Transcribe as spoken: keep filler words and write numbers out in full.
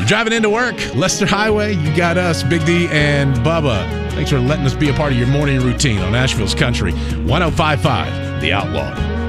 driving into work, Leicester Highway, you got us, Big D and Bubba. Thanks for letting us be a part of your morning routine on Nashville's Country. one oh five point five, The Outlaw.